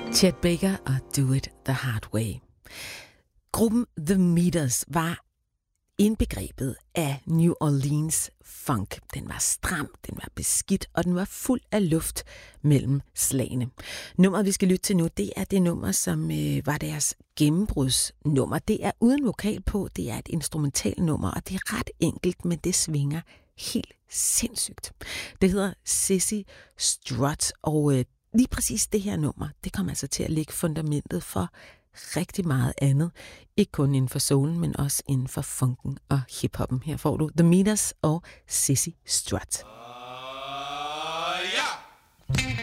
Chet Baker og Do It The Hard Way. Gruppen The Meters var indbegrebet af New Orleans funk. Den var stram, den var beskidt, og den var fuld af luft mellem slagene. Nummeret, vi skal lytte til nu, det er det nummer, som var deres gennembrudsnummer. Det er uden vokal på, det er et instrumentalnummer, og det er ret enkelt, men det svinger helt sindssygt. Det hedder Sissy Strut, og lige præcis det her nummer, det kommer altså til at lægge fundamentet for rigtig meget andet. Ikke kun inden for soulen, men også inden for funken og hiphoppen. Her får du The Meters og Sissy Strut.